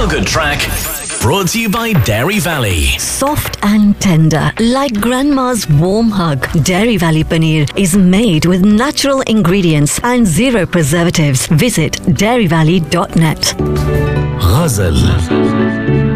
feel-good track brought to you by Dairy Valley. Soft and tender, like grandma's warm hug. Dairy Valley Paneer is made with natural ingredients and zero preservatives. Visit dairyvalley.net. Ghazal.